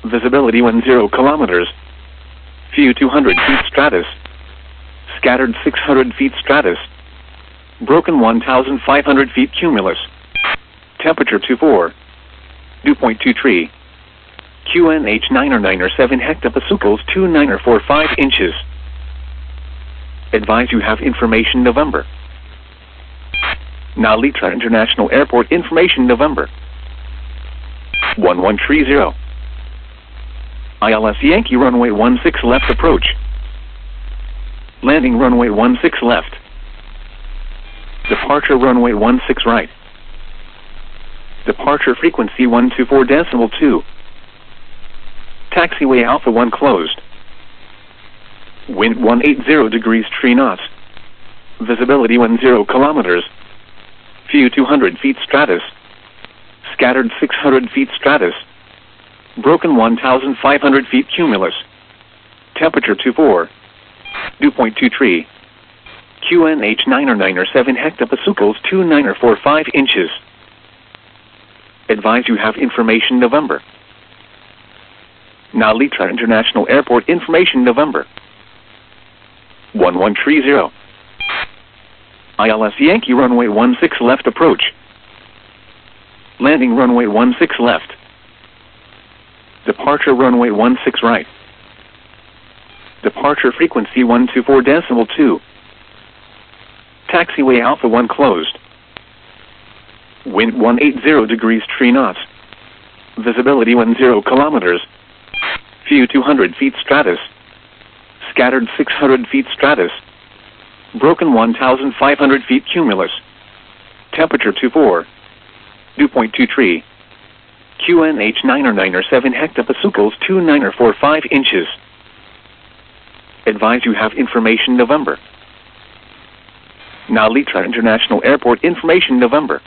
Visibility 10 kilometers. View 200 feet stratus. Scattered 600 feet stratus. Broken 1,500 feet cumulus. Temperature 24. Dew point 23. QNH 9 or 7 hectopascals 29 or 45 inches. Advise you have information November. Nalitra International Airport information November. 1130. ILS Yankee runway 16 left approach. Landing runway 16 left. Departure runway 16 right. Departure frequency 124.2. Taxiway Alpha 1 closed. Wind 180 degrees 3 knots. Visibility 10 kilometers. View 200 feet stratus. Scattered 600 feet stratus. Broken 1,500 feet cumulus. Temperature 24. Dew point 23. QNH 9 or 7 hectopascals 29 or 45 inches. Advise you have information November. Nalitra International Airport information November. 1130. ILS Yankee runway 16 left approach. Landing runway 16 left. Departure runway 16 right. Departure frequency 124.2. Taxiway Alpha 1 closed. Wind 180 degrees 3 knots. Visibility 10 kilometers. View 200 feet stratus. Scattered 600 feet stratus. Broken 1,500 feet cumulus. Temperature 24. Dew point 23. QNH 9 or 7 hectopascals 29 or 45 inches. Advise you have information November. Nalitra International Airport information November.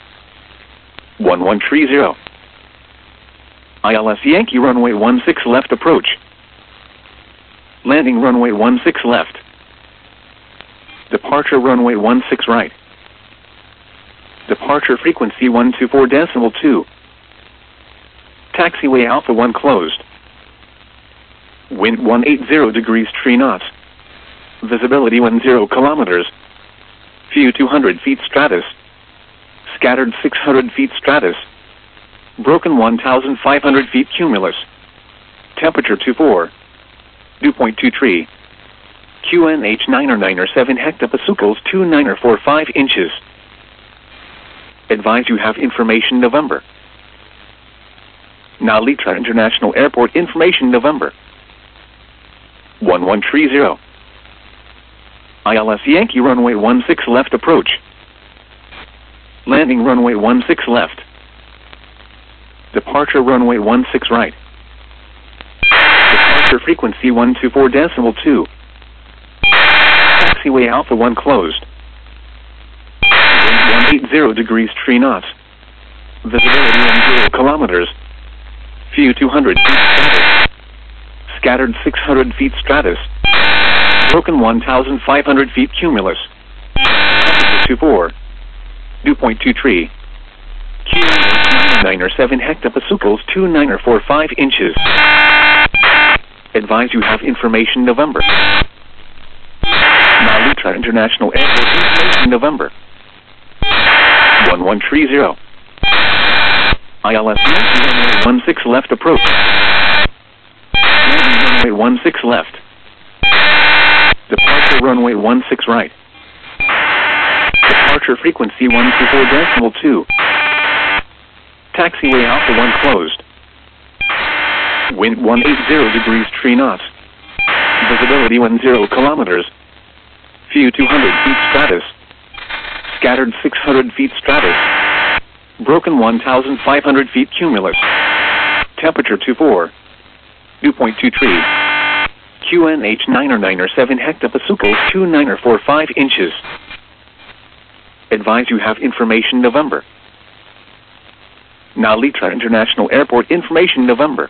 1130. ILS Yankee runway 16 left approach. Landing runway 16 left. Departure runway 16 right. Departure frequency 124.2. Taxiway Alpha 1 closed. Wind 180 degrees 3 knots. Visibility 10 kilometers. View 200 feet stratus. Scattered 600 feet stratus. Broken 1,500 feet cumulus. Temperature 24. Dew point 23. QNH 9 or 7 hectopascals 29 or 45 inches. Advise you have information November. Nalitra International Airport information November. 1130. ILS Yankee runway 16 left approach. Landing runway 16 left. Departure runway 16 right. Departure frequency 124.2. Taxiway Alpha 1 closed. Wind 180 degrees 3 knots. Visibility 10 kilometers. View 200 feet stratus. Scattered 600 feet stratus. Broken 1,500 feet cumulus. Temperature 24. Dew point 23. QNH 9 or 7 hectopascals 29 or 45 inches. Advise you have information November. Nalitra International Airport information November. 1130. ILS runway 16 left approach. Landing runway 16 left. Departure runway 16 right. Departure frequency 124.2. Taxiway Alpha 1 closed. Wind 180 degrees 3 knots. Visibility 10 kilometers. View 200 feet stratus. Scattered 600 feet stratus. Broken 1,500 feet cumulus. Temperature 24. Dew point 23. QNH 9 or 7 hectopascals 29 or 45 inches. Advise you have information November. Nalitra International Airport information November.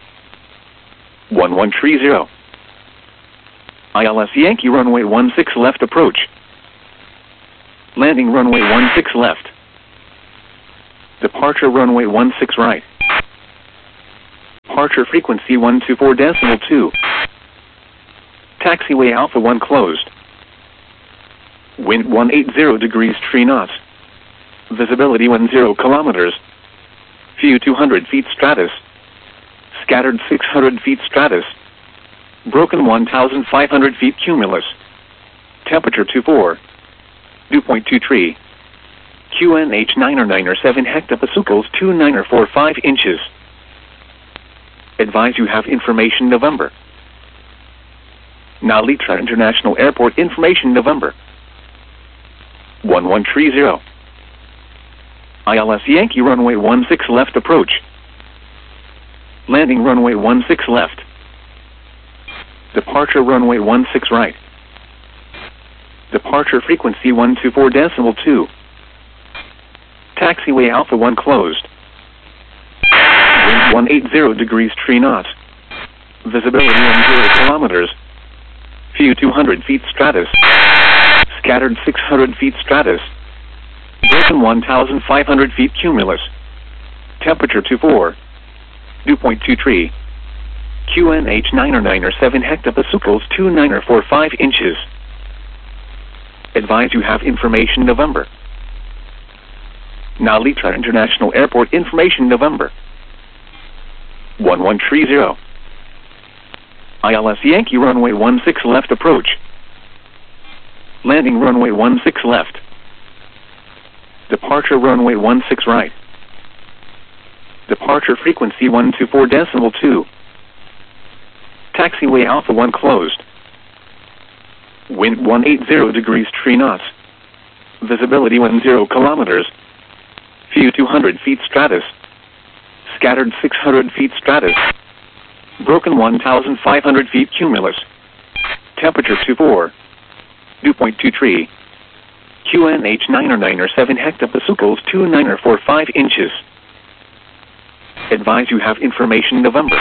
1130. ILS Yankee runway 16 left approach. Landing runway 16 left. Departure runway 16 right. Departure frequency 124.2. Taxiway Alpha 1 closed. Wind 180 degrees 3 knots. Visibility 10 kilometers. View 200 feet stratus. Scattered 600 feet stratus. Broken 1,500 feet cumulus. Temperature 24. Dew point 23. QNH 997 hectopascals 2945 inches. Advise you have information November. Nalitra International Airport information November. 1130. ILS Yankee runway 16 left approach. Landing runway 16 left. Departure runway 16 right. Departure frequency 124.2. Taxiway Alpha 1 closed. Wind 180 degrees 3 knots. Visibility 10 kilometers. View 200 feet stratus. Scattered 600 feet stratus. Broken 1,500 feet cumulus. Temperature 24. Dew point 23. QNH 997 hectopascals 2945 inches. Advise you have information November. Nalitra International Airport information November. 1130. ILS Yankee runway 16 left approach. Landing runway 16 left. Departure runway 16 right. Departure frequency 124.2. Taxiway Alpha 1 closed. Wind 180 degrees 3 knots. Visibility 10 kilometers. View 200 feet stratus. Scattered 600 feet stratus. Broken 1,500 feet cumulus. Temperature 24. Dew point 23. QNH 997 hectopascals 2945 inches. Advise you have information November.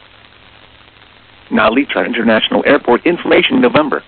Nalitra International Airport information November.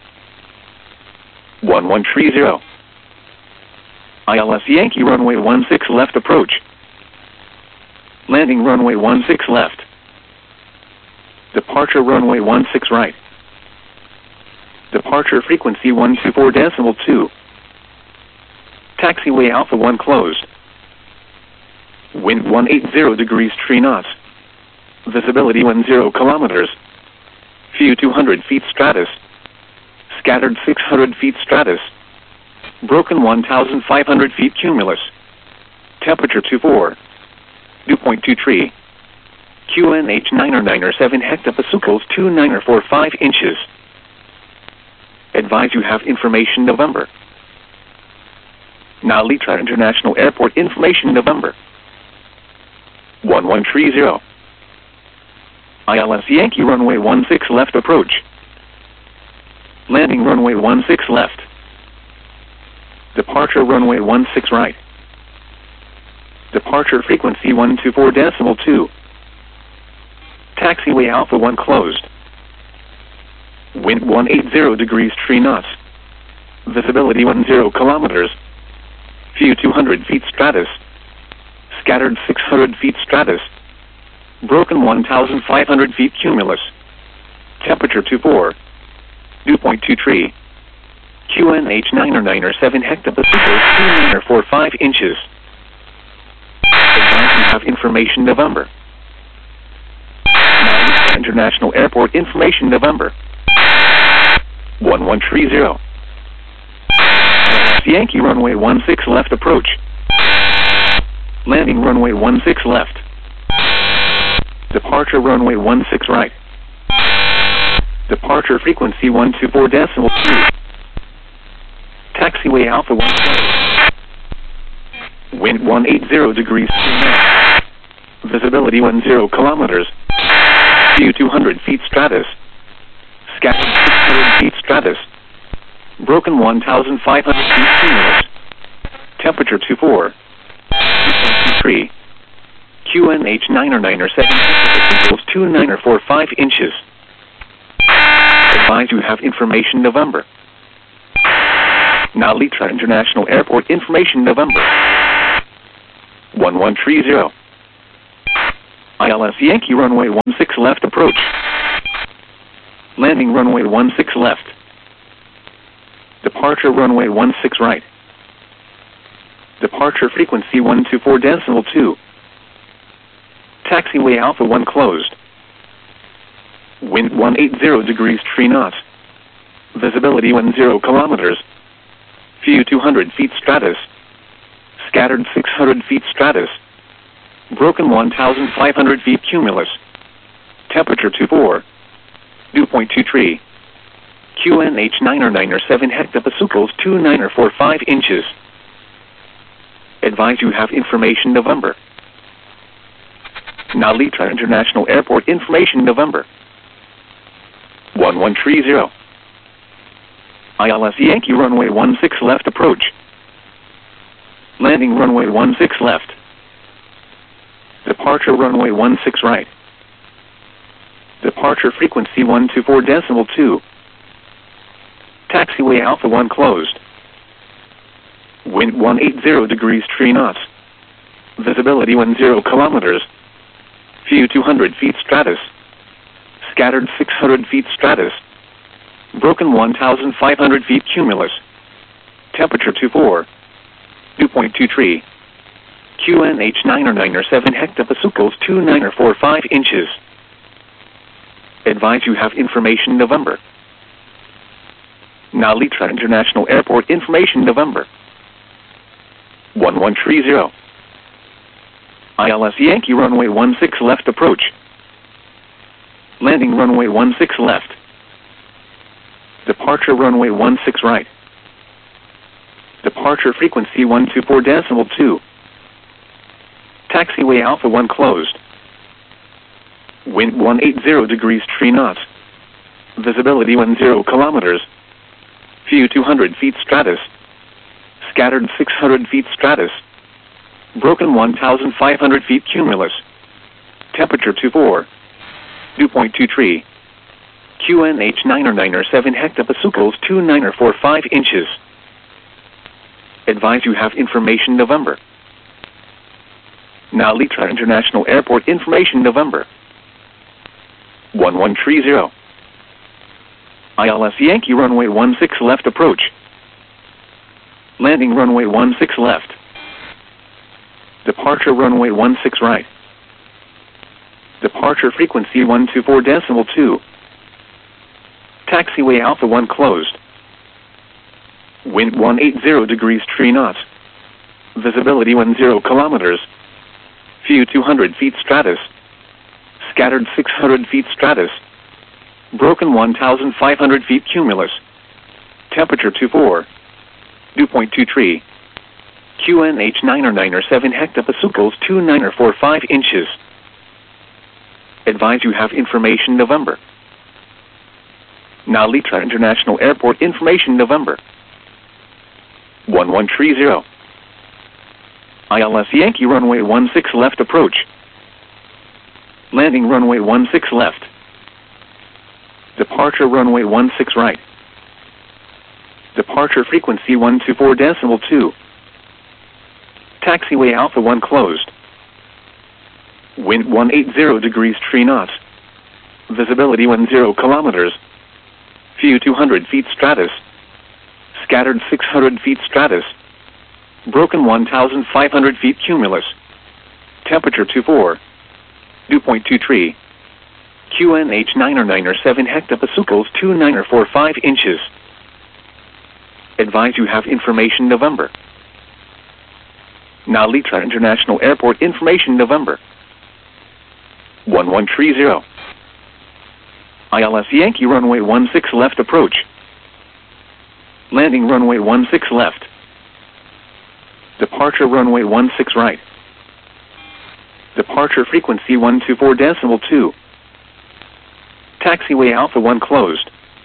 1130. ILS Yankee runway 16 left approach. Landing runway 16 left. Departure runway 16 right. Departure frequency 124.2. Taxiway Alpha 1 closed. Wind 180 degrees 3 knots. Visibility 10 kilometers. View 200 feet stratus. Scattered 600 feet stratus. Broken 1,500 feet cumulus. Temperature 24. Dew point 23. QNH 997 hectopascals 2945 inches. Advise you have information November. Nalitra International Airport information November. 1130. ILS Yankee runway 16 left approach. Landing runway 16 left. Departure runway 16 right. Departure frequency 124.2. Taxiway Alpha 1 closed. Wind 180 degrees 3 knots. Visibility 10 kilometers. View 200 feet stratus. Scattered 600 feet stratus. Broken 1,500 feet cumulus. Temperature 24. Dew point 23. QNH 997 hectopascals 2945 inches. Advise you have information November. Nalitra International Airport information November. 1130. Yankee runway 16 left approach. Landing runway 16 left. Departure runway 16 right. Departure frequency 124.2. Taxiway Alpha 1 closed. Wind 180 degrees 3 knots. Visibility 10 kilometers. View 200 feet stratus. Scattered 600 feet stratus. Broken 1,500 feet cumulus. Temperature 24. 2.23. QNH 997 hectopascals 2945 inches. Advise you have information November. Nalitra International Airport information November. 1130. ILS Yankee runway 16 left approach. Landing runway 16 left. Departure runway 16 right. Departure frequency 124.2. Taxiway Alpha 1 closed. Wind 180 degrees 3 knots. Visibility 10 kilometers. View 200 feet stratus. Scattered 600 feet stratus. Broken 1,500 feet cumulus. Temperature 24. Dew point 23. QNH 997 hectopascals 2945 inches. Advise you have information November. Nalitra International Airport information November. 1130. ILS Yankee runway 16 left approach. Landing runway 16 left. Departure runway 16 right. Departure frequency 124.2. Taxiway Alpha 1 closed. Wind 180 degrees 3 knots. Visibility 10 kilometers. View 200 feet stratus. Scattered 600 feet stratus. Broken 1,500 feet cumulus. Temperature 24. Dew point 23. QNH 997 hectopascals 2945 inches. Advise you have information November. Nalitra International Airport information November. 1130. ILS Yankee runway 16 left approach. Landing runway 16 left. Departure runway 16 right. Departure frequency 124.2. Taxiway Alpha 1 closed. Wind 180 degrees 3 knots. Visibility 10 kilometers. View 200 feet stratus. Scattered 600 feet stratus. Broken 1,500 feet cumulus. Temperature 24. Dew point 23. QNH 997 hectopascals 2945 inches. Advise you have information November. Nalitra International Airport information November. 1130. ILS Yankee runway 16 left approach. Landing runway 16 left. Departure runway 16 right. Departure frequency 124.2. Taxiway Alpha 1 closed. Wind 180 degrees 3 knots. Visibility 10 kilometers. View 200 feet stratus. Scattered 600 feet stratus. Broken 1,500 feet cumulus. Temperature 24. Dew point 23. QNH 997 hectopascals 2945 inches. Advise you have information November. Nalitra International Airport information November. 1130. ILS Yankee runway 16 left approach. Landing runway 16 left. Departure runway 16 right. Departure frequency 124.2. Taxiway Alpha 1 closed. Wind 180 degrees 3 knots. Visibility 10 kilometers. View 200 feet stratus. Scattered 600 feet stratus. Broken 1,500 feet cumulus. Temperature 24. Dew point 23. QNH 997 hectopascals 2945 inches. Advise you have information November. Nalitra International Airport information November. 1130. ILS Yankee runway 16 left approach. Landing runway 16 left. Departure runway 16 right. Departure frequency 124.2. Taxiway Alpha 1 closed.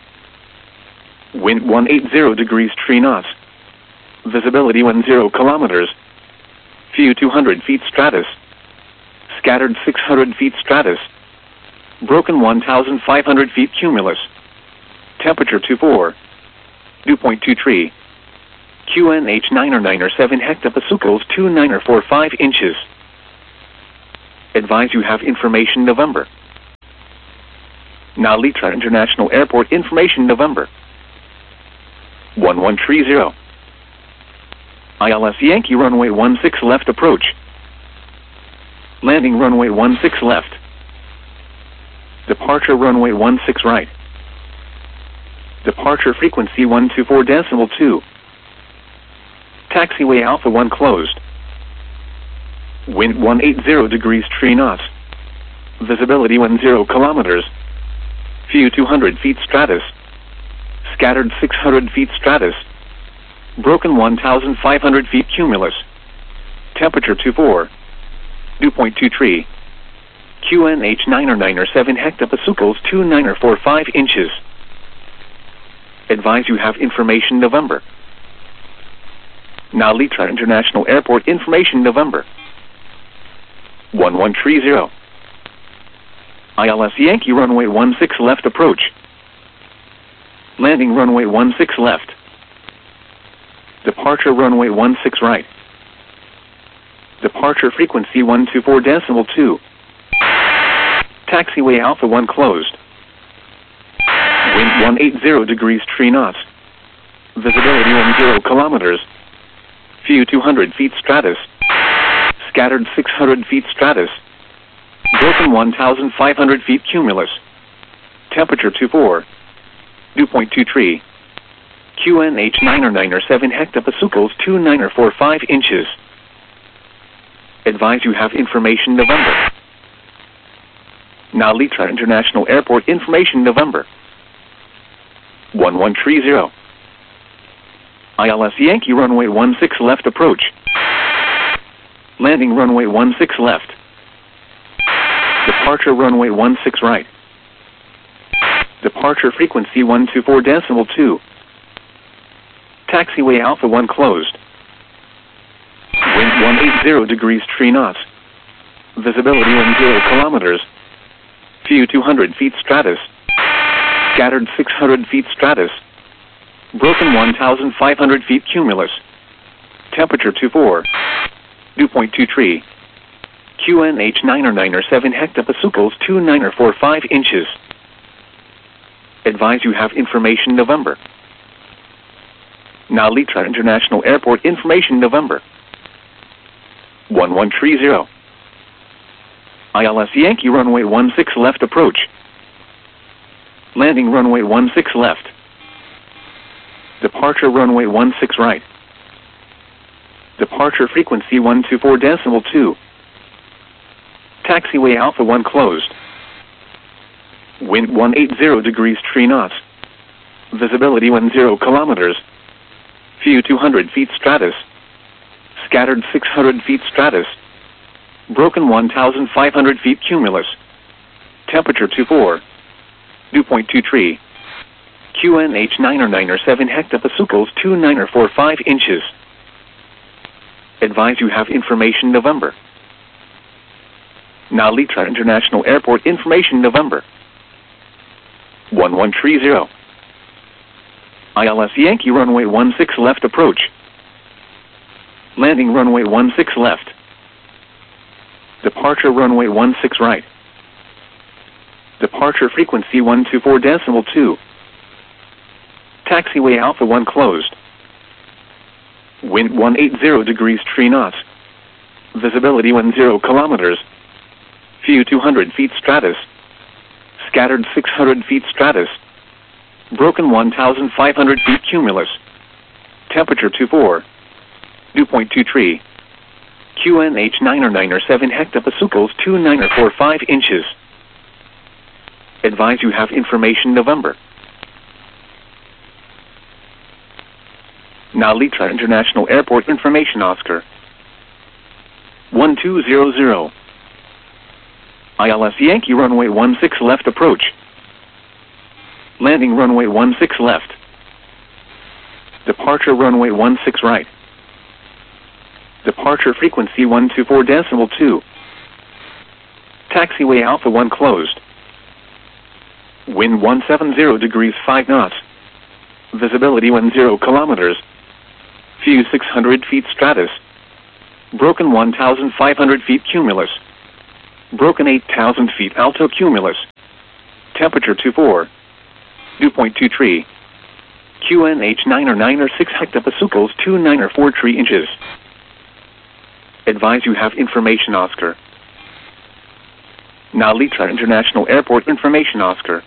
Wind 180 degrees 3 knots. Visibility 10 kilometers. View 200 feet stratus. Scattered 600 feet stratus. Broken 1,500 feet cumulus. Temperature 24. Dew point 23. QNH 997 hectopascals 2945 inches. Advise you have information November. Nalitra International Airport information November. 1130. ILS Yankee runway 16 left approach. Landing runway 16 left. Departure runway 16 right. Departure frequency 124.2. Taxiway Alpha 1 closed. Wind 180 degrees 3 knots. Visibility 10 kilometers. View 200 feet stratus. Scattered 600 feet stratus. Broken 1,500 feet cumulus. Temperature 24. Dew point 23. QNH 997 hectopascals 2945 inches. Advise you have information November. Nalitra International Airport information November. 1130. ILS Yankee runway 16 left approach. Landing runway 16 left. Departure runway 16 right. Departure frequency 124.2. Taxiway Alpha 1 closed. Wind 180 degrees 3 knots. Visibility 10 kilometers. View 200 feet stratus. Scattered 600 feet stratus. Broken 1,500 feet cumulus. Temperature 24. Dew point 23. QNH 997 hectopascals 2945 inches. Advise you have information November. Nalitra International Airport information November. 1130. ILS Yankee runway 16 left approach. Landing runway 16 left. Departure runway 16 right. Departure frequency 124.2. Taxiway Alpha 1 closed. Wind 180 degrees 3 knots. Visibility 10 kilometers. View 200 feet stratus. Scattered 600 feet stratus. Broken 1,500 feet cumulus. Temperature 24. Dew point 23. QNH 997 hectopascals 2945 inches. Advise you have information November. Nalitra International Airport information November. 1130. ILS Yankee runway 16 left approach. Landing runway 16 left. Departure runway 16 right. Departure frequency 124.2. Taxiway Alpha 1 closed. Wind 180 degrees 3 knots. Visibility 10 kilometers. View 200 feet stratus. Scattered 600 feet stratus. Broken 1,500 feet cumulus. Temperature 24. Dew point 23. QNH 997 hectopascals 2945 inches. Advise you have information November. Nalitra International Airport information November. 1130. ILS Yankee runway 16 left approach. Landing runway 16 left. Departure runway 16 right. Departure frequency 124.2. Taxiway Alpha 1 closed. Wind 180 degrees 3 knots. Visibility 10 kilometers. View 200 feet stratus. Scattered 600 feet stratus. Broken 1,500 feet cumulus. Temperature 24. Dew point 23. QNH 997 hectopascals 2945 inches. Advise you have information November. Nalitra International Airport information Oscar. 1200. ILS Yankee runway 16 left approach. Landing runway 16 left. Departure runway 16 right. Departure frequency 124.2. Taxiway Alpha 1 closed. Wind 170 degrees 5 knots. Visibility 10 kilometers. View 600 feet stratus. Broken 1,500 feet cumulus. Broken 8,000 feet altocumulus. Temperature 24. Dew point 23. QNH 9 or 9 or 6 hectopascals 2 9 or 4 3 inches. Advise you have information Oscar. Nalitra International Airport information Oscar.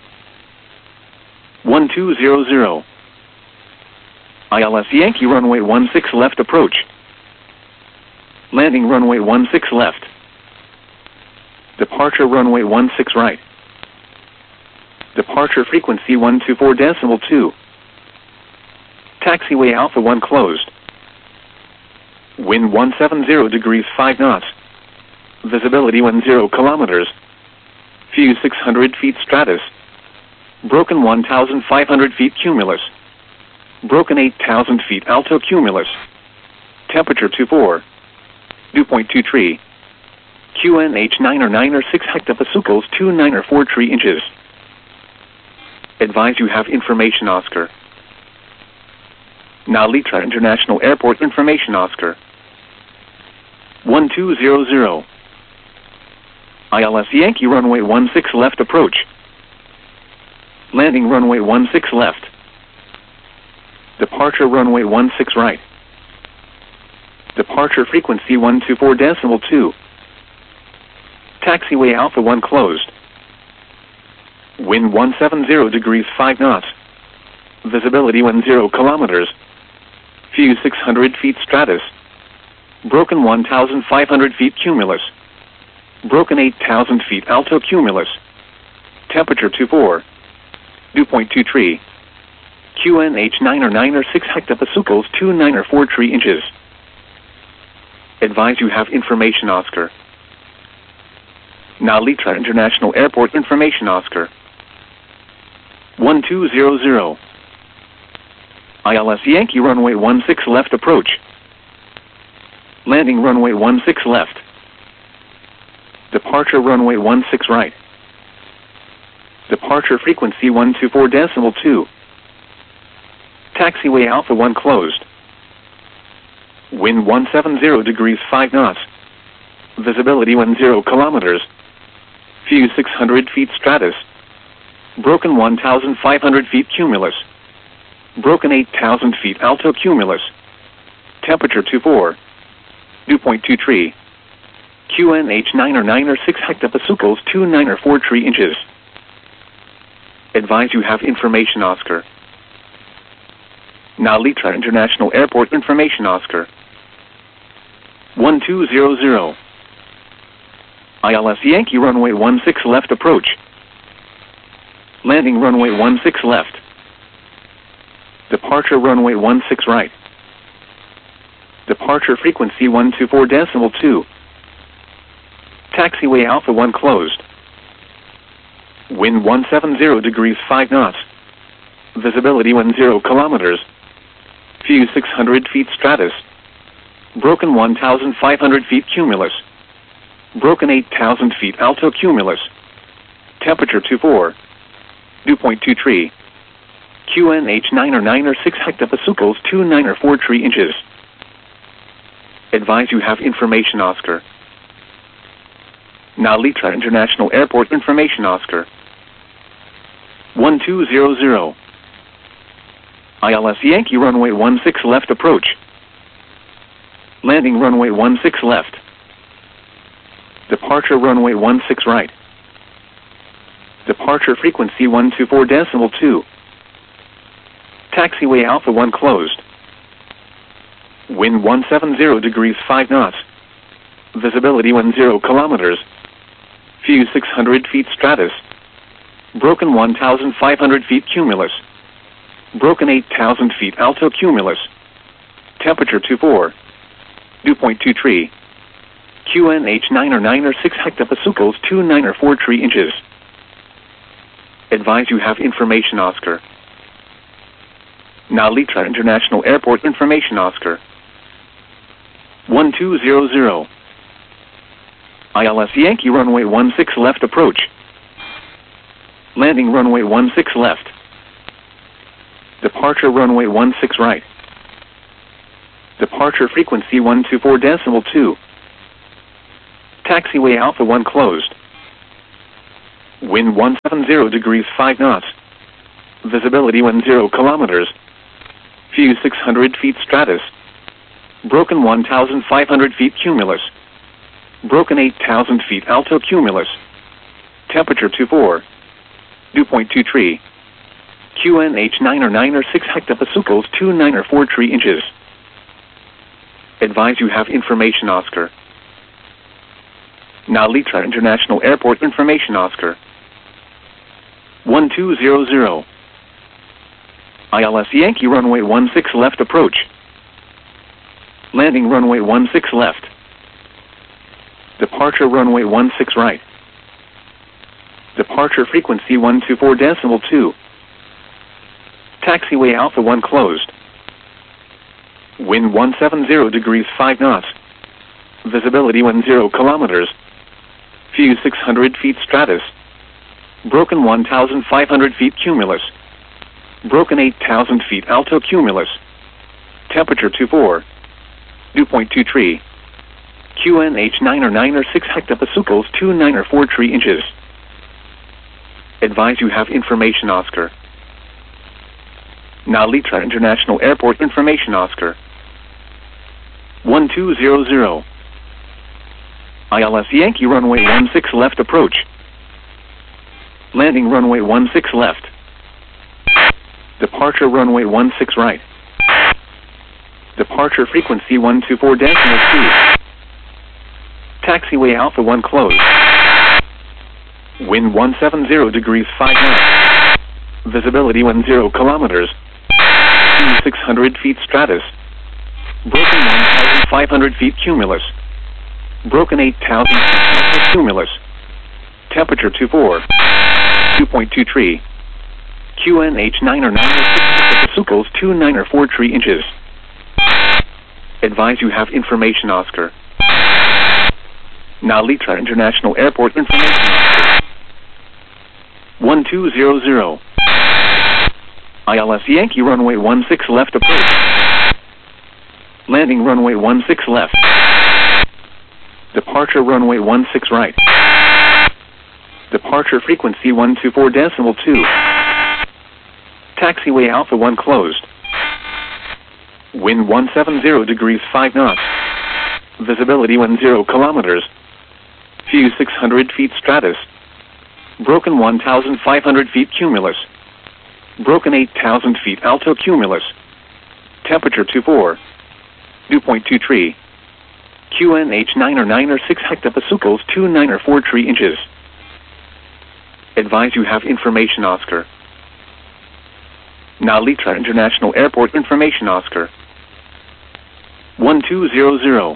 1200. ILS Yankee runway 16 left approach. Landing runway 16 left. Departure runway 16 right. Departure frequency 124.2. Taxiway Alpha 1 closed. Wind 170 degrees 5 knots. Visibility 10 kilometers. View 600 feet stratus. Broken 1,500 feet cumulus. Broken 8,000 feet altocumulus. Temperature 24. Dew point 23. QNH 9 or 9 or 6 hectopascals 2 9 or 4 3 inches. Advise you have information Oscar. Nalitra International Airport information Oscar. 1200. ILS Yankee runway 16 left approach. Landing runway 16 left. Departure runway 16 right. Departure frequency 124.2. Taxiway Alpha 1 closed. Wind 170 degrees 5 knots. Visibility 10 kilometers. View 600 feet stratus. Broken 1,500 feet cumulus. Broken 8,000 feet altocumulus. Temperature 24. Dew point 23. QNH 9 or 9 or 6 hectopascals 2 9 or 4 3 inches. Advise you have information Oscar. Nalitra International Airport information Oscar. 1200. ILS Yankee runway 16 left approach. Landing runway 16 left. Departure runway 16 right. Departure frequency 124.2. Taxiway Alpha 1 closed. Wind 170 degrees 5 knots. Visibility 10 kilometers. View 600 feet stratus. Broken 1,500 feet cumulus. Broken 8,000 feet altocumulus. Temperature 24. Dew point 23. QNH 9 or 9 or 6 hectopascals 2 9 or 4 3 inches. Advise you have information Oscar. Nalitra International Airport information Oscar. 1200. ILS Yankee runway 16 left approach. Landing runway 16 left. Departure runway 16 right. Departure frequency 124.2. Taxiway Alpha 1 closed. Wind 170 degrees 5 knots. Visibility 10 kilometers. View 600 feet stratus. Broken 1,500 feet cumulus. Broken 8,000 feet altocumulus. Temperature 24. Dew point 23. QNH 9 or 9 or 6 hectopascals 2 9 or 4 3 inches. Advise you have information Oscar. Nalitra International Airport information Oscar. 1200. ILS Yankee runway 16 left approach. Landing runway 16 left. Departure runway 16 right. Departure frequency 124.2. Taxiway Alpha 1 closed. Wind 170 degrees 5 knots. Visibility 10 kilometers. View 600 feet stratus. Broken 1,500 feet cumulus. Broken 8,000 feet altocumulus. Temperature 24. Dew point 23. QNH 9 or 9 or 6 hectopascals 2 9 or 4 3 inches. Advise you have information Oscar. Nalitra International Airport information Oscar. 1200. ILS Yankee runway 16 left approach. Landing runway 16 left. Departure runway 16 right. Departure frequency 124.2. Taxiway Alpha 1 closed. Wind 170 degrees 5 knots. Visibility 10 kilometers. View 600 feet stratus. Broken 1,500 feet cumulus. Broken 8,000 feet alto cumulus. Temperature 24. Dew point 23. QNH 9 or 9 or 6 hectopascals 2 9 or 4 3 inches. Advise you have information Oscar. Now Litra International Airport information Oscar. 1200. ILS Yankee runway 16 left approach. Landing runway 16 left. Departure runway 16 right. Departure frequency 124.2. Taxiway Alpha 1 closed. Wind 170 degrees 5 knots. Visibility 10 kilometers. View 600 feet stratus. Broken 1,500 feet cumulus. Broken 8,000 feet alto cumulus. Temperature 24. Dew point 23. QNH 9 or 9 or 6 hectopascals 2 9 or 4 3 inches. Advise you have information Oscar. Now Litra International Airport information Oscar. 1200. ILS Yankee runway 16 left approach. Landing runway 16 left. Departure runway 16 right. Departure frequency 124.2. Taxiway Alpha 1 closed. Wind 170 degrees 5 knots. Visibility 10 kilometers. 600 feet stratus. Broken 1,500 feet cumulus. Broken 8,000 feet cumulus. Temperature 24. Dew point 23. QNH 9 or 9 or 6 hectopascals 2 9 or 4 3 inches. Advise you have information Oscar. Now Litra International Airport information Oscar. 1200. ILS Yankee runway 16 left approach. Landing runway 16 left. Departure runway 16 right. Departure frequency 124.2. Taxiway Alpha 1 closed. Wind 170 degrees 5 knots. Visibility 10 kilometers. View 600 feet stratus. Broken 1,500 feet cumulus. Broken 8,000 feet alto cumulus. Temperature 24. Dew point 23. QNH 9 or 9 or 6 hectopascals 2 9 or 4 3 inches. Advise you have information Oscar. Now Litra International Airport information Oscar. 1200.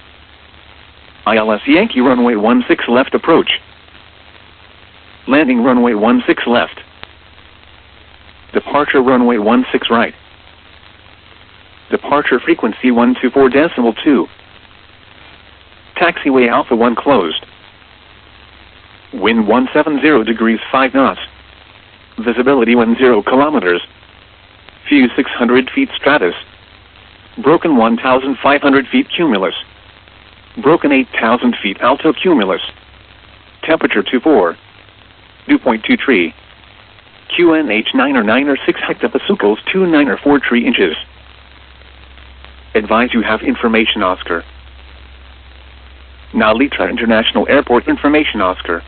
ILS Yankee runway 16 left approach. Landing runway 16 left. Departure runway 16 right. Departure frequency 124.2. Taxiway Alpha 1 closed. Wind 170 degrees 5 knots. Visibility 10 kilometers. View 600 feet stratus. Broken 1,500 feet cumulus. Broken 8,000 feet alto cumulus. Temperature 24. Dew point 23. QNH 9 or 9 or 6 hectopascals 2 9 or 4 3 inches. Advise you have information Oscar. Now Litra International Airport information Oscar.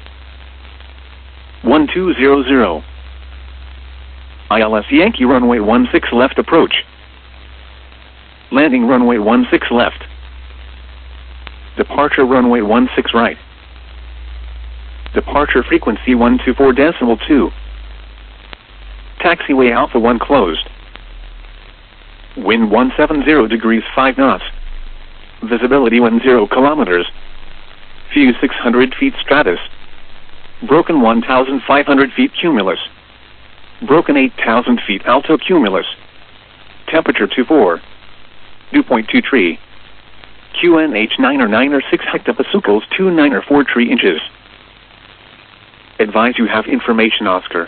1200. ILS Yankee runway 16 left approach. Landing runway 16 left. Departure runway 16 right. Departure frequency 124.2. Taxiway Alpha 1 closed. Wind 170 degrees 5 knots. Visibility 10 kilometers. View 600 feet stratus. Broken 1,500 feet cumulus. Broken 8,000 feet alto cumulus. Temperature 24. Dew point 23. QNH 9 or 9 or 6 hectopascals 2 9 or 4 3 inches. Advise you have information Oscar.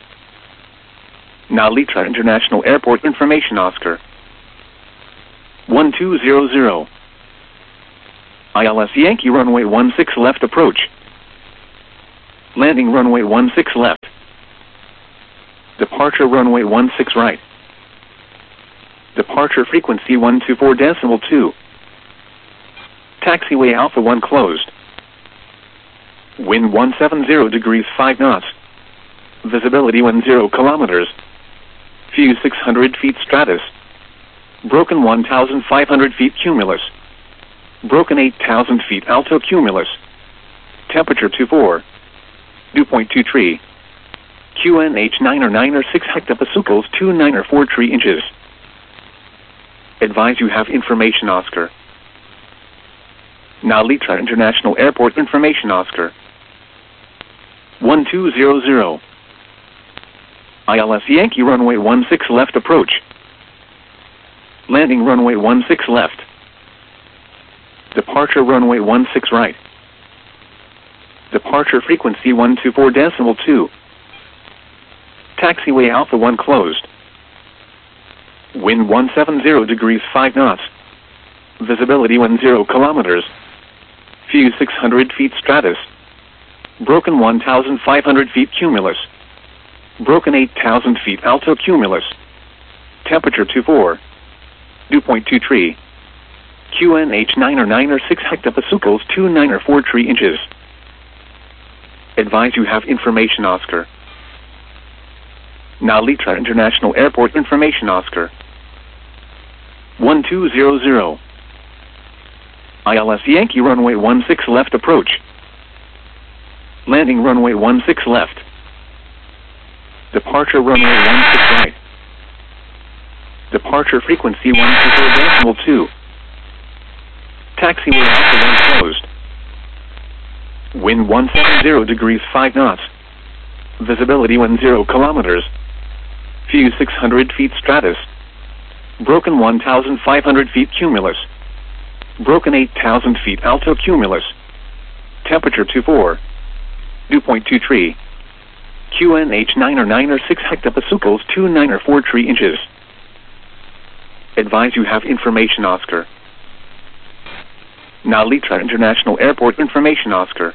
Now Litra International Airport information Oscar. 1200. ILS Yankee runway 16 left approach. Landing runway 16 left. Departure runway 16 right. Departure frequency 124.2. Taxiway Alpha 1 closed. Wind 170 degrees 5 knots. Visibility 10 kilometers. View 600 feet stratus. Broken 1,500 feet cumulus. Broken 8,000 feet alto cumulus. Temperature 24. Dew point 23. QNH 9 or 9 or 6 hectopascals 2 9 or 4 3 inches. Advise you have information Oscar. Now Litra International Airport information Oscar. 1200. ILS Yankee runway 16 left approach. Landing runway 16 left. Departure runway 16 right. Departure frequency 124.2. Taxiway Alpha 1 closed. Wind 170 degrees 5 knots. Visibility 10 kilometers. View 600 feet stratus. Broken 1,500 feet cumulus. Broken 8,000 feet alto cumulus. Temperature 24. Dew point 23. QNH 9 or 9 or 6 hectopascals 2 9 or 4 3 inches. Advise you have information Oscar. Now Litra International Airport information Oscar. 1200. ILS Yankee runway 16 left approach. Landing runway 16 left. Departure runway 16 right. Departure frequency 124.2. Taxiway Alpha 1 closed. Wind 170 degrees 5 knots. Visibility 10 kilometers. View 600 feet stratus. Broken 1,500 feet cumulus. Broken 8,000 feet alto cumulus. Temperature 24. Dew point 23. QNH 9 or 9 or 6 hectopascals 2 9 or 4 3 inches. Advise you have information Oscar. Now Litra International Airport information Oscar.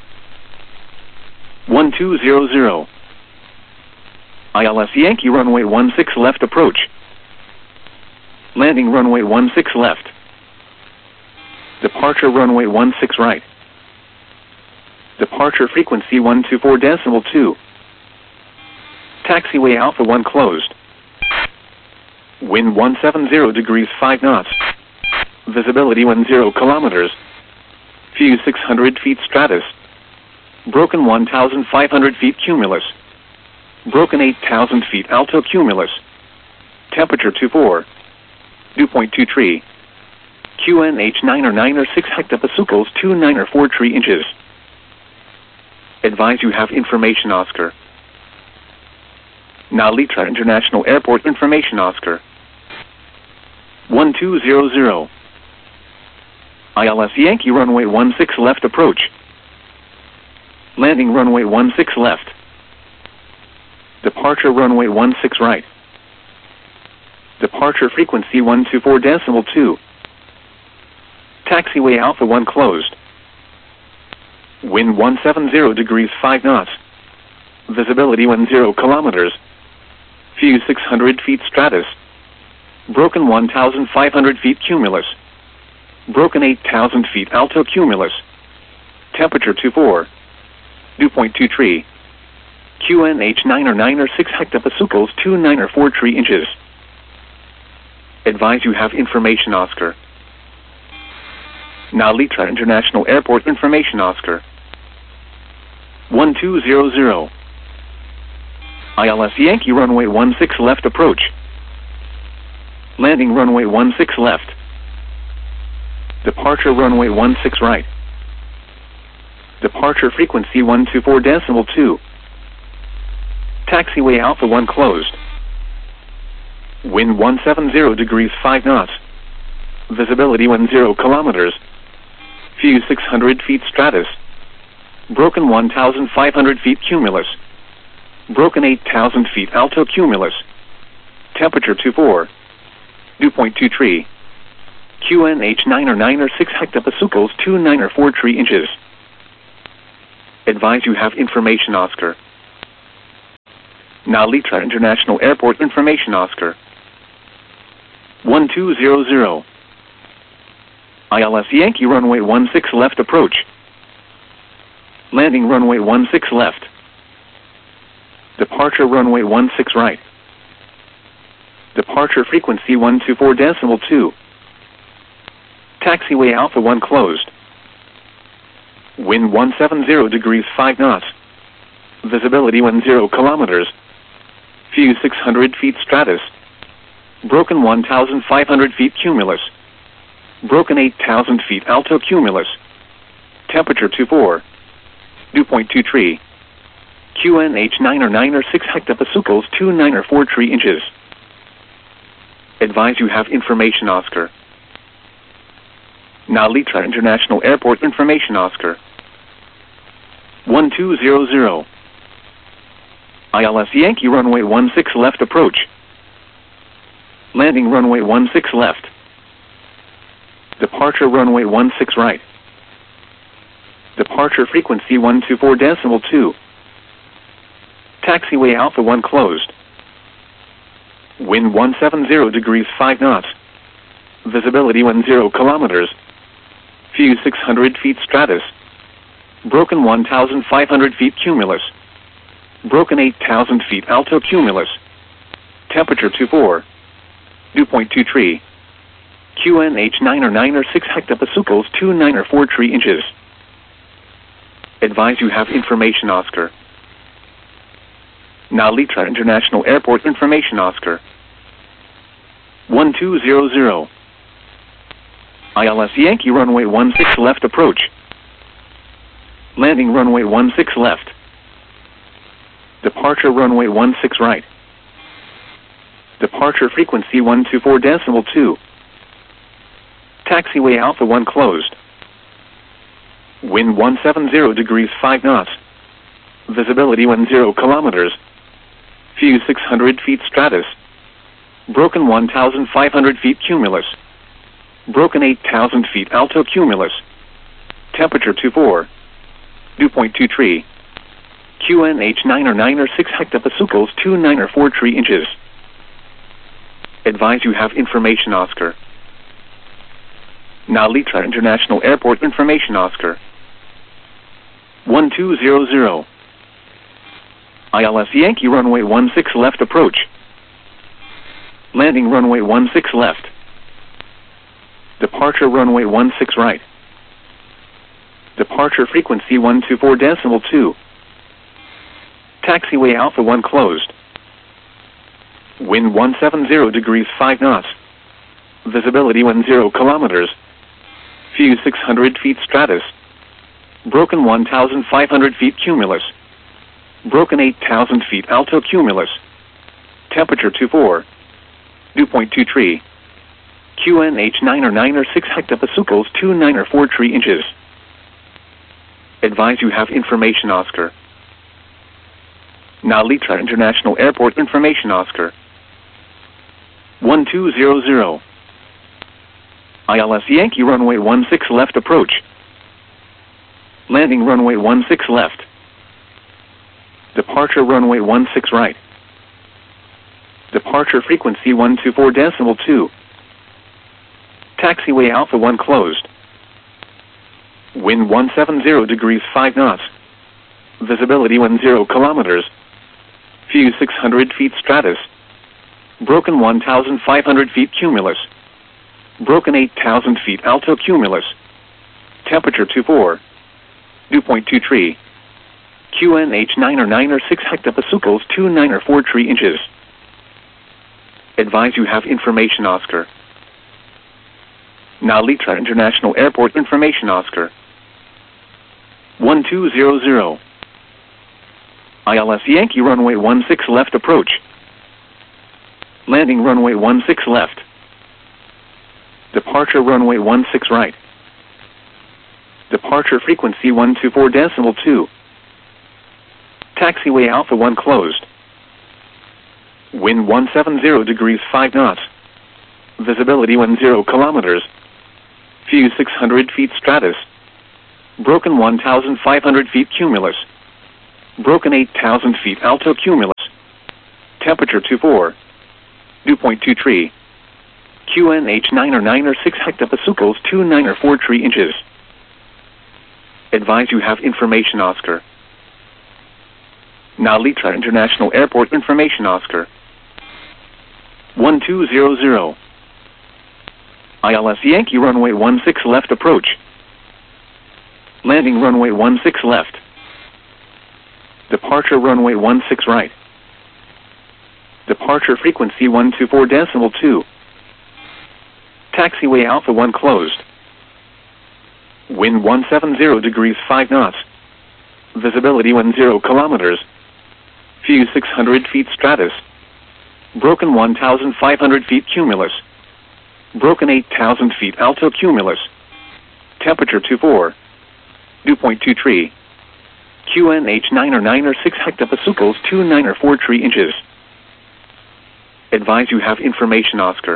1200. ILS Yankee runway 16 left approach. Landing runway 16 left. Departure runway 16 right. Departure frequency 124.2. Taxiway Alpha 1 closed. Wind 170 degrees 5 knots. Visibility 10 kilometers. View 600 feet stratus. Broken 1,500 feet cumulus. Broken 8,000 feet alto cumulus. Temperature 24. Dew point 23. QNH 9 or 9 or 6 hectopascals 2 9 or 4 3 inches. Advise you have information Oscar. Now Litra International Airport information Oscar. 1200. ILS Yankee runway 16 left approach. Landing runway 16 left. Departure runway 16 right. Departure frequency 124.2. Taxiway Alpha 1 closed. Wind 170 degrees 5 knots. Visibility 10 kilometers. View 600 feet stratus. Broken 1,500 feet cumulus. Broken 8,000 feet alto cumulus. Temperature 24. Dew point 23. QNH 9 or 9 or 6 hectopascals 2 9 or 4 3 inches. Advise you have information Oscar. Now Litra International Airport information Oscar. 1200. ILS Yankee runway 16 left approach. Landing runway 16 left. Departure runway 16 right. Departure frequency 124.2. Taxiway Alpha 1 closed. Wind 170 degrees 5 knots. Visibility 10 kilometers. View 600 feet stratus. Broken 1,500 feet cumulus. Broken 8,000 feet alto cumulus. Temperature 24. Dew point 23. QNH 9 or 6 hectopascals 29 or 43 inches. Advise you have information Oscar. Nalitra International Airport information Oscar. 1200. ILS Yankee runway 16 left approach. Landing runway 16 left. Departure runway 16 right. Departure frequency 124.2. Taxiway Alpha 1 closed. Wind 170 degrees 5 knots. Visibility 10 kilometers. View 600 feet stratus. Broken 1,500 feet cumulus. Broken 8,000 feet alto cumulus. Temperature 24. Dew point 23. QNH 9 or 6 hectopascals 29 or 43 inches. Advise you have information Oscar. Nalitra International Airport information Oscar. 1200. ILS Yankee runway 16 left approach. Landing runway 16 left. Departure runway 16 right. Departure frequency 124.2. Taxiway Alpha 1 closed. Wind 170 degrees 5 knots. Visibility 10 kilometers. View 600 feet stratus. Broken 1,500 feet cumulus. Broken 8,000 feet alto cumulus. Temperature 24. Dew point 23. QNH 9 or 6 hectopascals 29 or 43 inches. Advise you have information Oscar. Nalitra International Airport information Oscar. 1200. ILS Yankee runway 16 left approach. Landing runway 16 left. Departure runway 16 right. Departure frequency 124.2. Taxiway Alpha 1 closed. Wind 170 degrees 5 knots. Visibility 10 kilometers. View 600 feet stratus. Broken 1,500 feet cumulus. Broken 8,000 feet alto cumulus. Temperature 24. Dew point 23. QNH 9 or 6 hectopascals 29 or 43 inches. Advise you have information Oscar. Nalitra International Airport information Oscar. 1200. ILS Yankee runway 16 left approach. Landing runway 16 left. Departure runway 16 right. Departure frequency 124.2. Taxiway Alpha 1 closed. Wind 170 degrees 5 knots. Visibility 10 kilometers. View 600 feet stratus. Broken 1,500 feet cumulus. Broken 8,000 feet alto cumulus. Temperature 24. Dew point 23. QNH 9 or 6 hectopascals 29 or 43 inches. Advise you have information Oscar. Nalitra International Airport information Oscar. 1200. ILS Yankee runway 16 left approach. Landing runway 16 left. Departure runway 16 right. Departure frequency 124.2. Taxiway Alpha 1 closed. Wind 170 degrees 5 knots. Visibility 10 kilometers. View 600 feet stratus. Broken 1,500 feet cumulus. Broken 8,000 feet alto cumulus. Temperature 24. Dew point 23. QNH 9 or 6 hectopascals 29 or 43 inches. Advise you have information Oscar. Nalitra International Airport information Oscar. 1200. ILS Yankee runway 16 left approach. Landing runway 16 left. Departure runway 16 right. Departure frequency 124.2. Taxiway Alpha 1 closed. Wind 170 degrees 5 knots. Visibility 10 kilometers. Fuse 600 feet Stratus. Broken 1,500 feet Cumulus. Broken 8,000 feet Alto Cumulus. Temperature 24. Dew point 2 tree. QNH 9 or 9 or 6 hectopascals 2 9 or 4 tree inches. Advise you have information Oscar. Now Litra International Airport information Oscar. 1200. ILS Yankee runway 16 left approach. Landing runway 16 left. Departure runway 16 right. Departure frequency 124.2. Taxiway Alpha 1 closed. Wind 170 degrees 5 knots. Visibility 10 kilometers. Fuse 600 feet Stratus. Broken 1,500 feet Cumulus. Broken 8,000 feet Alto Cumulus. Temperature 24. Dew point 2 tree. QNH 9 or 9 or 6 hectopascals 2 9 or 4 tree inches. Advise you have information Oscar.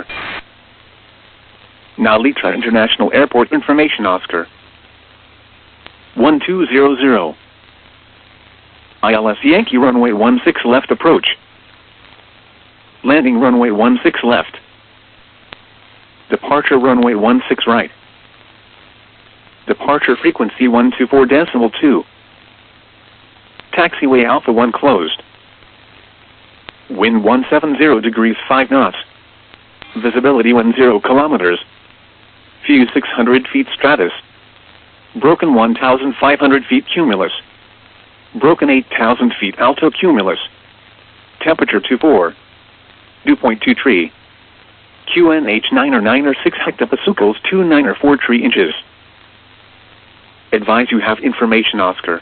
Now Litra International Airport information Oscar. 1200. ILS Yankee runway 16 left approach. Landing runway 16 left. Departure runway 16 right. Departure frequency 124.2. Taxiway Alpha 1 closed. Wind 170 degrees 5 knots. Visibility 10 kilometers. Fuse 600 feet Stratus. Broken 1,500 feet Cumulus. Broken 8,000 feet Alto Cumulus. Temperature 24. Dew point 2 tree. QNH 9 or 9 or 6 hectopascals 2 9 or 4 tree inches. Advise you have information Oscar.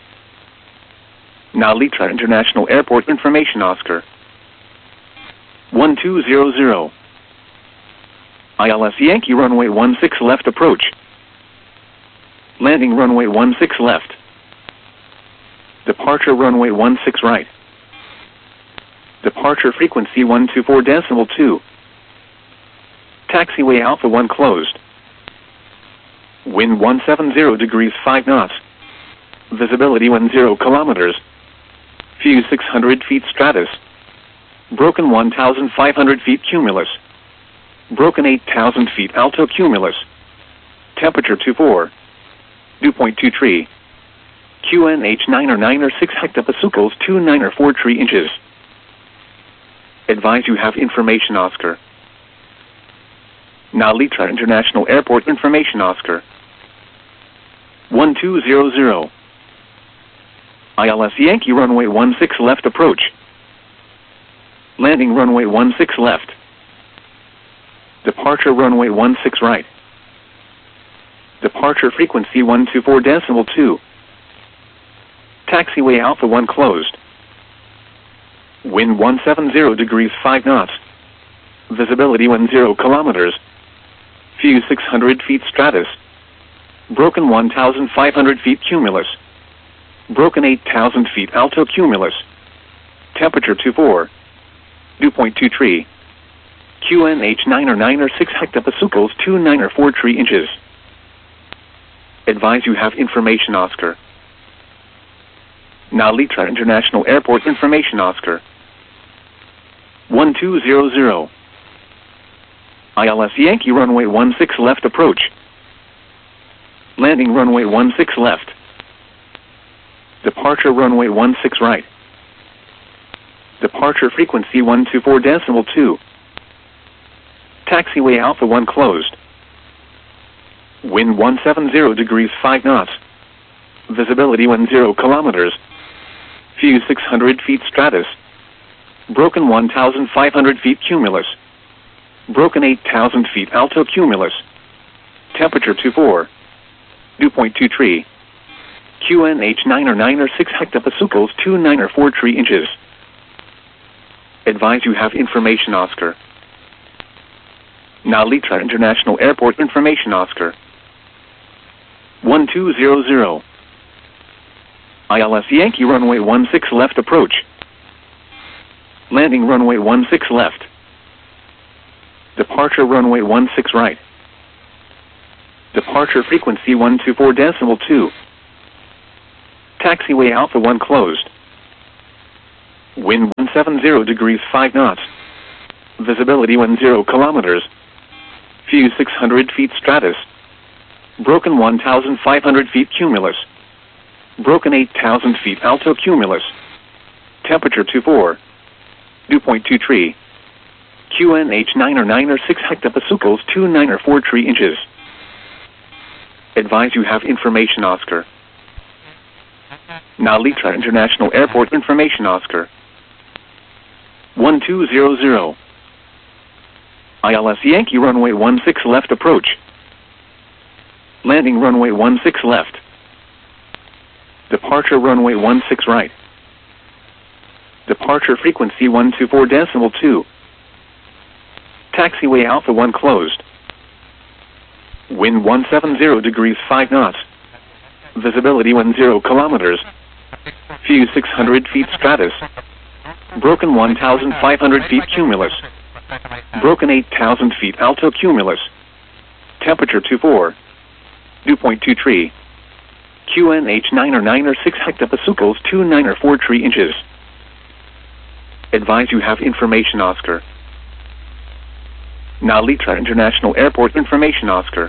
Now Litra International Airport information Oscar. 1200. ILS Yankee runway 16 left approach. Landing runway 16 left. Departure runway 16 right. Departure frequency 124.2. Taxiway Alpha 1 closed. Wind 170 degrees 5 knots. Visibility 10 kilometers. Fuse 600 feet Stratus. Broken 1,500 feet Cumulus. Broken 8,000 feet Alto Cumulus. Temperature 24. Dew point 2 tree. QNH 9 or 9 or 6 hectopascals 2 9 or 4 tree inches. Advise you have information Oscar. Now Litra International Airport information Oscar. 1200. ILS Yankee runway 16 left approach. Landing runway 16 left. Departure runway 16 right. Departure frequency 124.2. Taxiway Alpha 1 closed. Wind 170 degrees 5 knots. Visibility 10 kilometers. Fuse 600 feet Stratus. Broken 1,500 feet Cumulus. Broken 8,000 feet Alto Cumulus. Temperature 24. Dew point 2 tree. QNH 9 or 9 or 6 hectopascals 2 9 or 4 tree inches. Advise you have information Oscar. Now Litra International Airport information Oscar. 1200. ILS Yankee runway 16 left approach. Landing runway 16 left. Departure runway 16 right. Departure frequency 124.2. Taxiway Alpha 1 closed. Wind 170 degrees 5 knots. Visibility 10 kilometers. Fuse 600 feet Stratus. Broken 1,500 feet Cumulus. Broken 8,000 feet Alto Cumulus. Temperature 24. Dew point 2 tree. QNH 9 or 9 or 6 hectopascals 2 9 or 4 tree inches. Advise you have information Oscar. Now Litra International Airport information Oscar. 1200. ILS Yankee runway 16 left approach. Landing runway 16 left. Departure runway 16 right. Departure frequency 124.2. Taxiway Alpha 1 closed. Wind 170 degrees 5 knots. Visibility 10 kilometers. View 600 feet stratus. Broken 1,500 feet cumulus. Broken 8,000 feet alto cumulus. Temperature 24. Dew point 23. QNH 9 or 9 or 6 hectopascals 2 9 or 4 3 inches. Advise you have information Oscar. Nalitra International Airport information Oscar. 1200. ILS Yankee runway 16 left approach. Landing runway 16 left. Departure runway 16 right. Departure frequency 124.2. Taxiway Alpha 1 closed. Wind 170 degrees 5 knots. Visibility 10 kilometers. View 600 feet stratus. Broken 1,500 feet cumulus. Broken 8,000 feet alto cumulus. Temperature 24. Dew point 23. QNH 9 or 9 or 6 hectopascals 2 9 or 4 3 inches. Advise you have information Oscar. Nalitra International Airport information Oscar.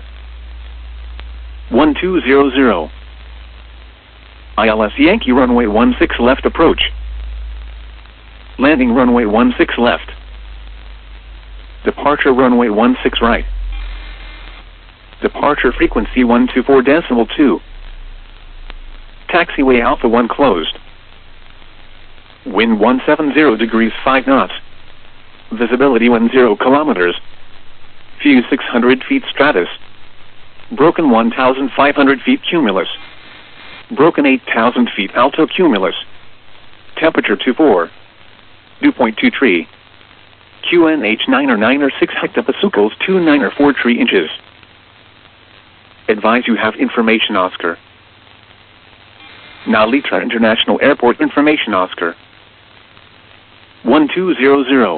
1200. ILS Yankee runway 16 left approach. Landing runway 16 left. Departure runway 16 right. Departure frequency 124.2. Taxiway Alpha 1 closed. Wind 170 degrees 5 knots. Visibility 10 kilometers. View 600 feet stratus. Broken 1,500 feet cumulus. Broken 8,000 feet alto cumulus. Temperature 24. Dew point 23. QNH 9 or 9 or 6 hectopascals 2 9 or 4 3 inches. Advise you have information Oscar. Nalitra International Airport information Oscar. 1200.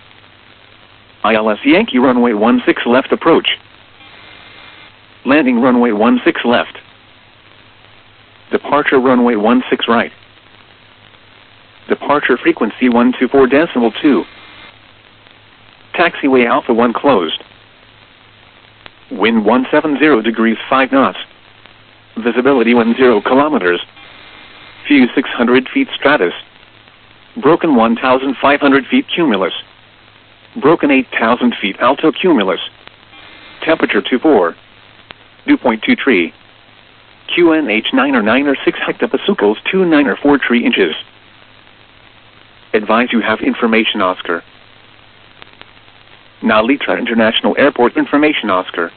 ILS Yankee runway 16 left approach. Landing runway 16 left. Departure runway 16 right. Departure frequency 124.2. Taxiway Alpha 1 closed. Wind 170 degrees 5 knots. Visibility 10 kilometers. View 600 feet stratus. Broken 1,500 feet cumulus. Broken 8,000 feet alto cumulus. Temperature 24. Dew point 23. QNH 9 or 9 or 6 hectopascals 2 9 or 4 3 inches. Advise you have information Oscar. Nalitra International Airport information Oscar.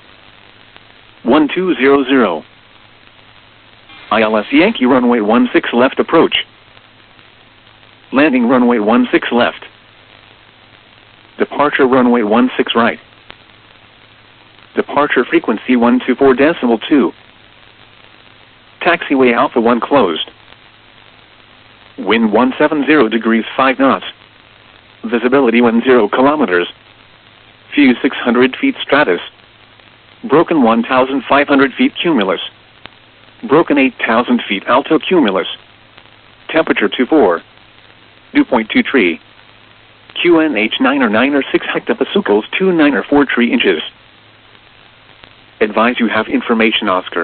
1200. ILS Yankee runway 16 left approach. Landing runway 16 left. Departure runway 16 right. Departure frequency 124.2. Taxiway Alpha 1 closed. Wind 170 degrees 5 knots. Visibility 10 kilometers. View 600 feet stratus. Broken 1,500 feet cumulus. Broken 8,000 feet alto cumulus. Temperature 24. Dew point 23. QNH 9 or 9 or 6 hectopascals 2 9 or 4 3 inches. Advise you have information Oscar.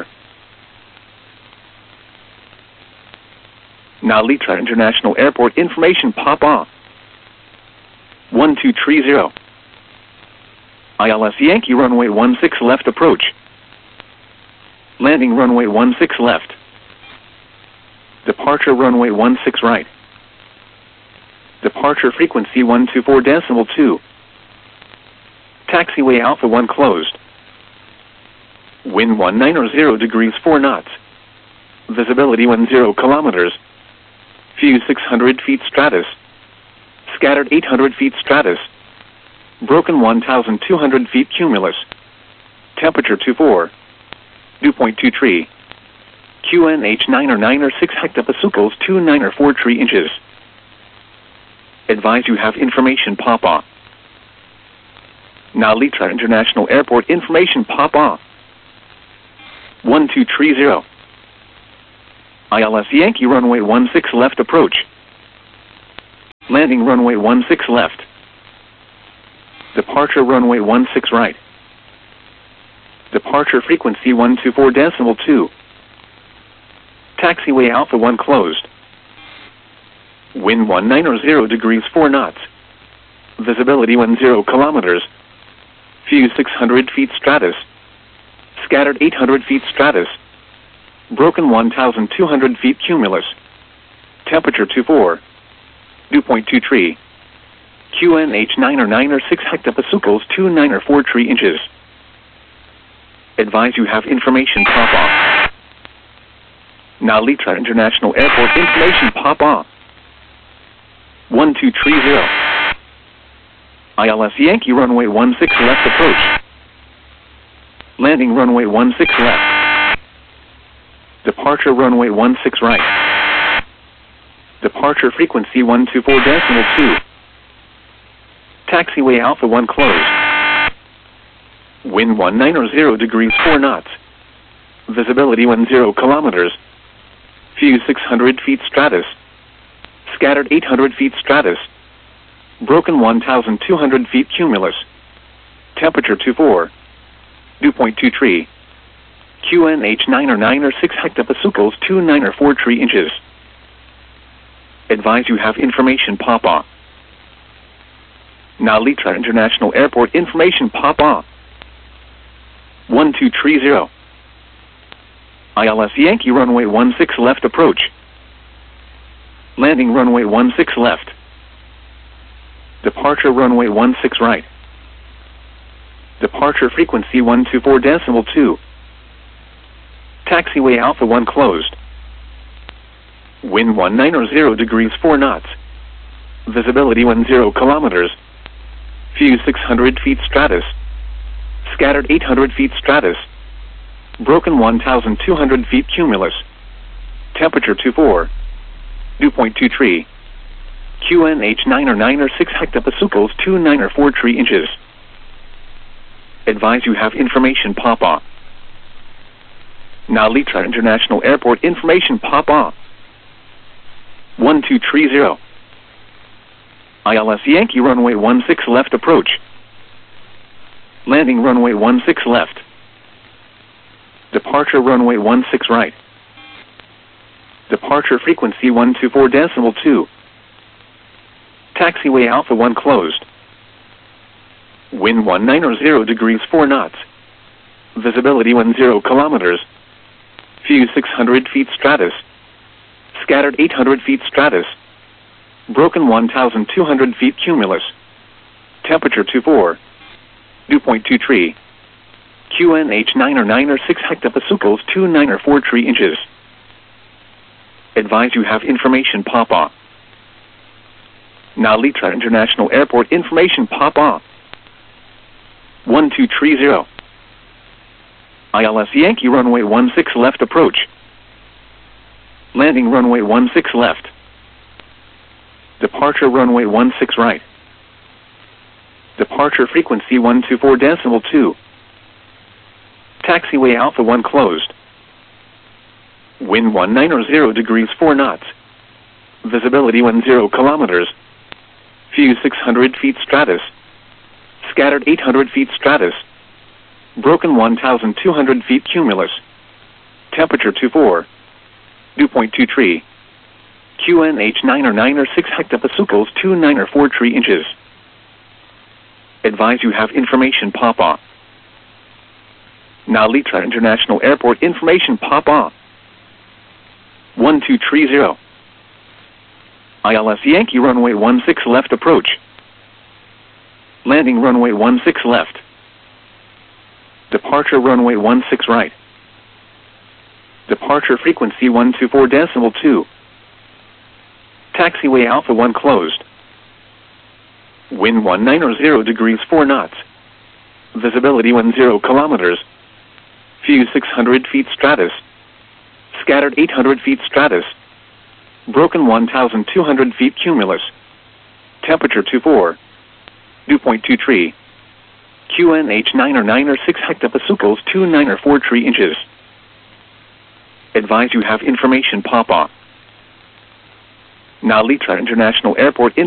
Nalitra International Airport information Papa. 1230. ILS Yankee runway 16 left approach. Landing runway 16 left. Departure runway 16 right. Departure frequency 124.2. Taxiway Alpha 1 closed. Wind 190 degrees 4 knots. Visibility 10 kilometers. View 600 feet stratus. Scattered 800 feet stratus. Broken 1,200 feet cumulus. Temperature 24. Dew point 23. QNH 9 or 9 or 6 hectopascals 2 9 or 4 3 inches. Advise you have information Papa. Nalitra International Airport information Papa. 1230. ILS Yankee runway 16 left approach. Landing runway 16 left. Departure runway 16 right. Departure frequency 124.2. Taxiway Alpha 1 closed. Wind 190 degrees 4 knots. Visibility 10 kilometers. Fuse 600 feet stratus. Scattered 800 feet stratus. Broken 1,200 feet cumulus. Temperature 24. Dew point 23. QNH 9 or 9 or 6 hectopascals 2 9 or 4 tree inches. Advise you have information pop off. Narita International Airport information pop off. 1230. ILS Yankee runway 16 left approach. Landing runway 16 left. Departure runway 16 right. Departure frequency 124.2. Taxiway Alpha 1 closed. Wind 190 degrees 4 knots. Visibility 10 kilometers. Fuse 600 feet stratus. Scattered 800 feet stratus. Broken 1,200 feet cumulus. Temperature 24. Dew point 23. QNH 9 or 9 or 6 hectopascals 2 9 or 4 tree inches. Advise you have information pop off. Narita International Airport information pop off. 1230. ILS Yankee runway 16 left approach. Landing runway 16 left. Departure runway 16 right. Departure frequency 124.2. Taxiway Alpha 1 closed. Wind 190 degrees 4 knots. Visibility 10 kilometers. Fuse 600 feet stratus. Scattered 800 feet stratus. Broken 1,200 feet cumulus. Temperature 24. Dew point 23. QNH 9 or 9 or 6 hectopascals 2 9 or 4 tree inches. Advise you have information pop off. Narita International Airport information pop off. 1230. ILS Yankee runway 16 left approach. Landing runway 16 left. Departure runway 16 right. Departure frequency 124.2. Taxiway Alpha 1 closed. Wind 190 degrees 4 knots. Visibility 10 kilometers. Fuse 600 feet stratus. Scattered 800 feet stratus. Broken 1,200 feet cumulus. Temperature 24. Dew point 23. QNH 9 or 9 or 6 hectopascals 2 9 or 4 tree inches. Advise you have information pop off. Narita International Airport information pop off. 1230. ILS Yankee runway 16 left approach. Landing runway 16 left. Departure runway 16 right. Departure frequency 124.2. Taxiway Alpha 1 closed. Wind 190 degrees 4 knots. Visibility 10 kilometers. Fuse 600 feet stratus. Scattered 800 feet stratus. Broken 1,200 feet cumulus. Temperature 24. Dew point 23. QNH 9 or 9 or 6 hectopascals 2 9 or 4 tree inches. Advise you have information pop off. Narita International Airport information pop off. 1230. ILS Yankee runway 16 left approach. Landing runway 16 left. Departure runway 16 right. Departure frequency 124.2. Taxiway Alpha 1 closed. Wind 190 degrees 4 knots. Visibility 10 kilometers. Fuse 600 feet stratus. Scattered 800 feet stratus. Broken 1,200 feet cumulus. Temperature 24. Dew point 23. QNH 9 or 9 or 6 hectopascals 2 9 or 4 tree inches. Advise you have information pop up. Narita International Airport